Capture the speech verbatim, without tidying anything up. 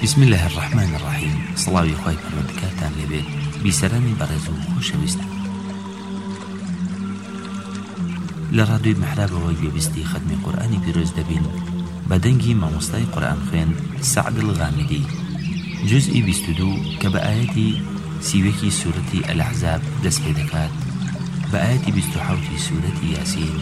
بسم الله الرحمن الرحيم. صلاة خوای پروردگارتان لێبێت بیسەرانی بەڕێز و خۆشەویست. لە ڕادیۆی محرابەوەی گوێبیستی ختمی قورئانی پیرۆز دەبین بە دەنگی مامۆستای قورئان خوێن سەعد الغامدی، جزئی بیست و دوو کە بە ئاەتی سیوەکی سوورەتی ئەلەحزاب دەست پێ دەکات، بە ئاەتی بیست و حەوتی سوورەتی یاسین